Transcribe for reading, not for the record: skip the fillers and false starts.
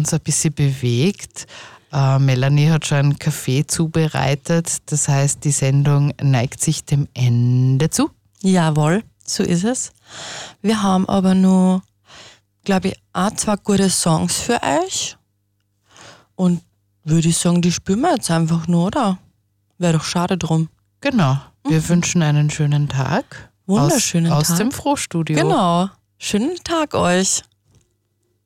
uns ein bisschen bewegt. Melanie hat schon einen Kaffee zubereitet. Das heißt, die Sendung neigt sich dem Ende zu. Jawohl, so ist es. Wir haben aber nur, glaube ich, auch 2 gute Songs für euch. Und würde ich sagen, die spielen wir jetzt einfach nur, oder? Wäre doch schade drum. Genau. Wir wünschen einen schönen Tag. Wunderschönen Aus Tag. dem Frohstudio. Genau. Schönen Tag euch.